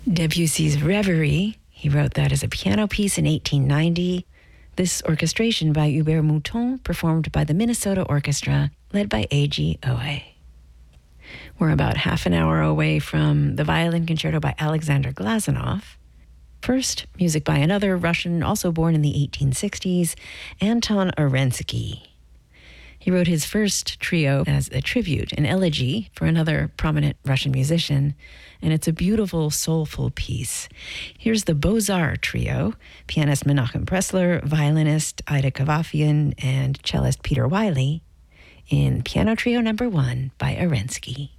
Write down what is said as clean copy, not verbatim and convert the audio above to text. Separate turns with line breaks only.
Debussy's Reverie, he wrote that as a piano piece in 1890. This orchestration by Hubert Mouton, performed by the Minnesota Orchestra, led by Eiji Oe. We're about half an hour away from the Violin Concerto by Alexander Glazunov. First, music by another Russian, also born in the 1860s, Anton Arensky. He wrote his first trio as a tribute, an elegy for another prominent Russian musician, and it's a beautiful, soulful piece. Here's the Beaux-Arts Trio, pianist Menachem Pressler, violinist Ida Kavafian, and cellist Peter Wiley, in Piano Trio No. 1 by Arensky.